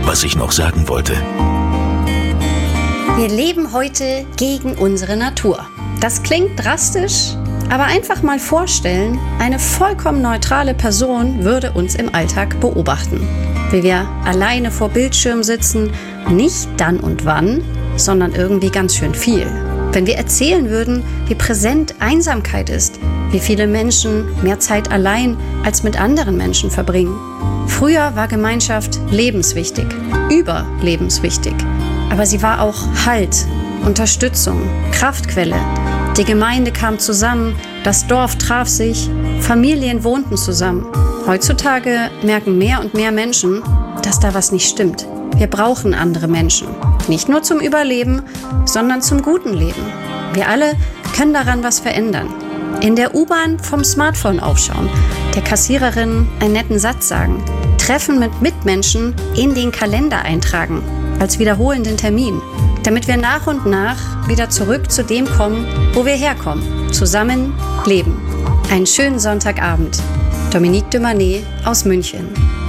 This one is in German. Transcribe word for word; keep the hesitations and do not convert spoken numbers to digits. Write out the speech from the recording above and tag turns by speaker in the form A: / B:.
A: was ich noch sagen wollte.
B: Wir leben heute gegen unsere Natur. Das klingt drastisch, aber einfach mal vorstellen, eine vollkommen neutrale Person würde uns im Alltag beobachten. Wie wir alleine vor Bildschirm sitzen, nicht dann und wann, sondern irgendwie ganz schön viel. Wenn wir erzählen würden, wie präsent Einsamkeit ist, wie viele Menschen mehr Zeit allein als mit anderen Menschen verbringen. Früher war Gemeinschaft lebenswichtig, überlebenswichtig. Aber sie war auch Halt, Unterstützung, Kraftquelle. Die Gemeinde kam zusammen, das Dorf traf sich, Familien wohnten zusammen. Heutzutage merken mehr und mehr Menschen, dass da was nicht stimmt. Wir brauchen andere Menschen. Nicht nur zum Überleben, sondern zum guten Leben. Wir alle können daran was verändern. In der U-Bahn vom Smartphone aufschauen, der Kassiererin einen netten Satz sagen, Treffen mit Mitmenschen in den Kalender eintragen, als wiederholenden Termin, damit wir nach und nach wieder zurück zu dem kommen, wo wir herkommen. Zusammen leben. Einen schönen Sonntagabend. Dominique de Manet aus München.